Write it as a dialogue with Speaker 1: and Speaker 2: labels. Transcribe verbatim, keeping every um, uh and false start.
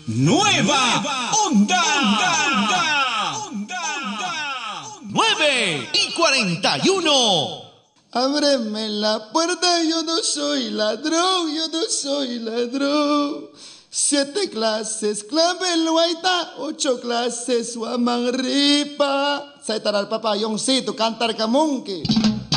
Speaker 1: Nueva Onda. Onda. Onda. nueve y cuarenta y uno.
Speaker 2: Ábreme la puerta, yo no soy ladrón, yo no soy ladrón. Siete clases, clave el guaita, ocho clases, guamanripa. Saitar al papayóncito, cantar camonque.